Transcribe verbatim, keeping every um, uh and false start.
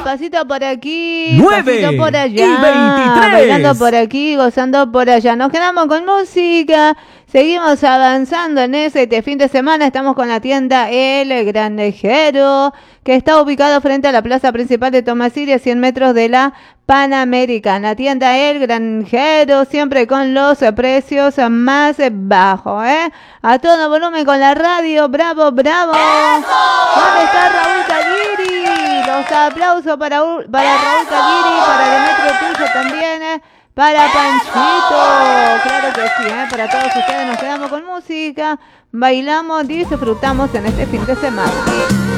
pasito por aquí, nueve pasito por allá, y veintitrés. bailando por aquí, gozando por allá. Nos quedamos con música, seguimos avanzando en ese este fin de semana. Estamos con la tienda El Granjero, que está ubicado frente a la plaza principal de Tomasiri, a cien metros de la Panamericana. Tienda El Granjero, siempre con los precios más bajos, ¿eh? A todo volumen con la radio, bravo, bravo. ¿Dónde está Raúl Caliri? Los aplausos para, para Raúl Caliri, para Demetrio Pillo también, ¿eh? Para Panchito, claro que sí, ¿eh? Para todos ustedes nos quedamos con música, bailamos y disfrutamos en este fin de semana.